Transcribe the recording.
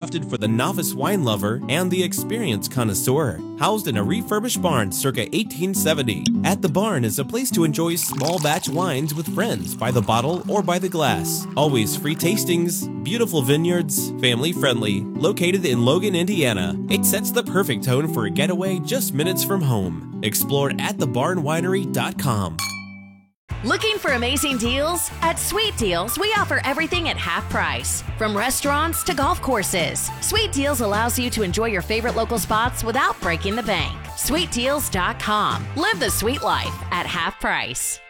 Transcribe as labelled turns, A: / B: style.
A: crafted for the novice wine lover and the experienced connoisseur. Housed in a refurbished barn circa 1870, At the Barn is a place to enjoy small batch wines with friends by the bottle or by the glass. Always free tastings, beautiful vineyards, family friendly. Located in Logan, Indiana, it sets the perfect tone for a getaway just minutes from home. Explore atthebarnwinery.com.
B: Looking for amazing deals? At Sweet Deals, we offer everything at half price. From restaurants to golf courses, Sweet Deals allows you to enjoy your favorite local spots without breaking the bank. SweetDeals.com. Live the sweet life at half price.